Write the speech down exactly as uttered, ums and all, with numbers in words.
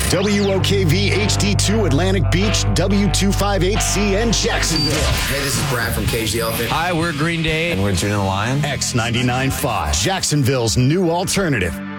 W O K V H D two Atlantic Beach, W two fifty-eight C N Jacksonville. Hey, this is Brad from Cage the Elephant. Hi, we're Green Day. And we're June the Lion. X ninety-nine point five, Jacksonville's new alternative.